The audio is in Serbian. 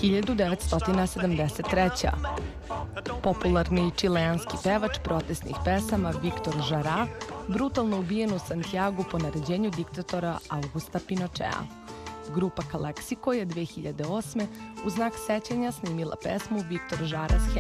1973. Popularni čileanski pevač protestnih pesama Viktor Žara brutalno ubijen u Santiagu po naređenju diktatora Augusta Pinochea. Grupa Calexico je 2008. u znak sećanja snimila pesmu Viktor Žara's